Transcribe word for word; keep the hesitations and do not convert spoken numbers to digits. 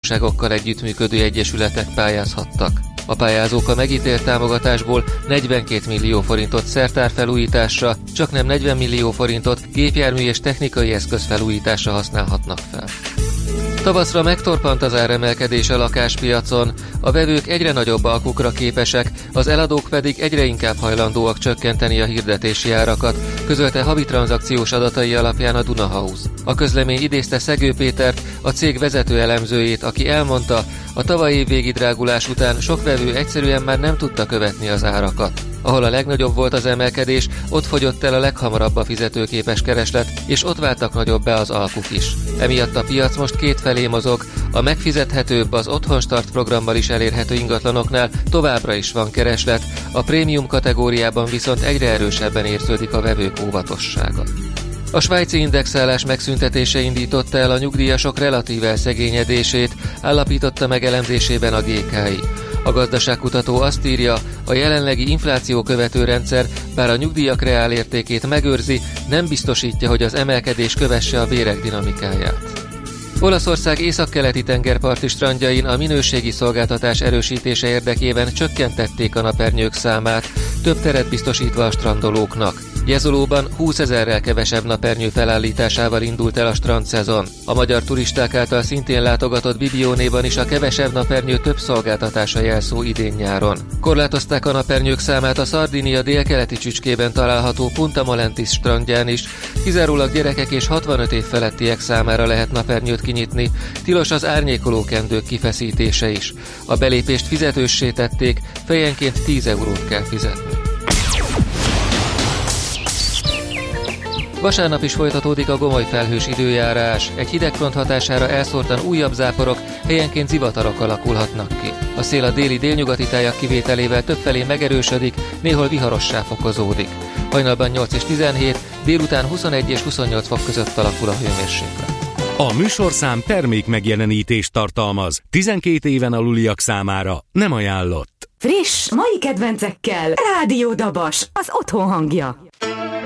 tagságokkal együttműködő egyesületek pályázhattak. A pályázók a megítélt támogatásból negyvenkét millió forintot szertárfelújításra, csaknem negyven millió forintot gépjármű és technikai eszköz felújításra használhatnak fel. Tavaszra megtorpant az áremelkedés a lakáspiacon, a vevők egyre nagyobb alkukra képesek, az eladók pedig egyre inkább hajlandóak csökkenteni a hirdetési árakat, közölte havi tranzakciós adatai alapján a Dunahouse. A közlemény idézte Szegő Pétert, a cég vezető elemzőjét, aki elmondta, a tavaly évvégi drágulás után sok vevő egyszerűen már nem tudta követni az árakat. Ahol a legnagyobb volt az emelkedés, ott fogyott el a leghamarabb a fizetőképes kereslet, és ott váltak nagyobb be az alkuk is. Emiatt a piac most kétfelé mozog, a megfizethetőbb, az Otthon Start programmal is elérhető ingatlanoknál továbbra is van kereslet, a prémium kategóriában viszont egyre erősebben érződik a vevők óvatossága. A svájci indexálás megszüntetése indította el a nyugdíjasok relatív elszegényedését, állapította meg elemzésében a gé ká i. A gazdaságkutató azt írja, a jelenlegi infláció követő rendszer, bár a nyugdíjak reálértékét megőrzi, nem biztosítja, hogy az emelkedés kövesse a bérek dinamikáját. Olaszország északkeleti tengerparti strandjain a minőségi szolgáltatás erősítése érdekében csökkentették a napernyők számát, több teret biztosítva a strandolóknak. Jezolóban húszezerrel kevesebb napernyő felállításával indult el a strandszezon. A magyar turisták által szintén látogatott Bibionéban is a kevesebb napernyő több szolgáltatása jelszó idén-nyáron. Korlátozták a napernyők számát a Szardinia délkeleti csücskében található Punta Molentis strandján is, kizárólag gyerekek és hatvanöt év felettiek számára lehet napernyőt kinyitni, tilos az árnyékoló kendők kifeszítése is. A belépést fizetőssé tették, fejenként tíz eurót kell fizetni. Vasárnap is folytatódik a gomoly felhős időjárás, egy hidegfront hatására elszórtan újabb záporok, helyenként zivatarok alakulhatnak ki. A szél a déli délnyugati tájak kivételével többfelé megerősödik, néhol viharossá fokozódik. Hajnalban nyolc és tizenhét, délután huszonegy és huszonnyolc fok között alakul a hőmérséklet. A műsorszám termék megjelenítést tartalmaz, tizenkét éven aluliak számára nem ajánlott. Friss, mai kedvencekkel, Rádió Dabas, az otthon hangja.